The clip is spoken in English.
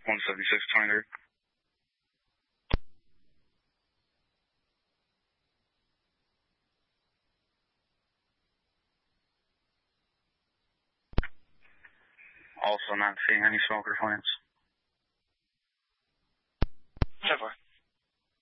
176-23. Also not seeing any smoker plants. 10-4.